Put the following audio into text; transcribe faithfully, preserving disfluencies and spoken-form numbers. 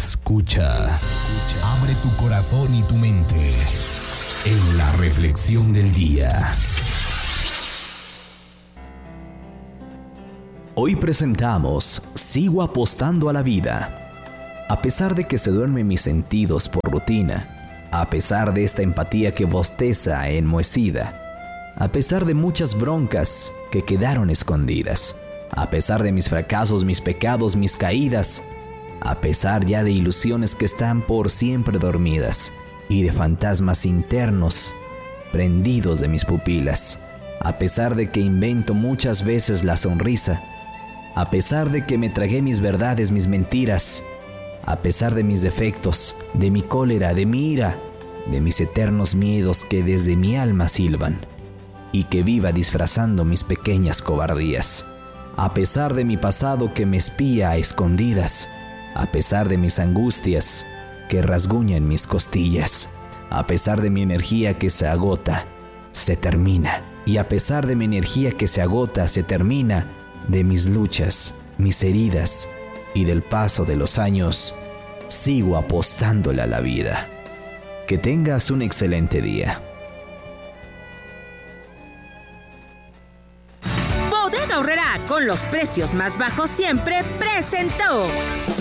Escucha. Escucha. Abre tu corazón y tu mente en la reflexión del día. Hoy presentamos Sigo apostando a la vida. A pesar de que se duermen mis sentidos por rutina, a pesar de esta empatía que bosteza enmohecida, a pesar de muchas broncas que quedaron escondidas, a pesar de mis fracasos, mis pecados, mis caídas, a pesar ya de ilusiones que están por siempre dormidas y de fantasmas internos prendidos de mis pupilas, a pesar de que invento muchas veces la sonrisa, a pesar de que me tragué mis verdades, mis mentiras, a pesar de mis defectos, de mi cólera, de mi ira, de mis eternos miedos que desde mi alma silban, y que viva disfrazando mis pequeñas cobardías, a pesar de mi pasado que me espía a escondidas, a pesar de mis angustias que rasguñan mis costillas, a pesar de mi energía que se agota, se termina, y a pesar de mi energía que se agota, se termina, de mis luchas, mis heridas y del paso de los años, sigo apostándole a la vida. Que tengas un excelente día. Bodega Aurrerá, con los precios más bajos siempre, presentó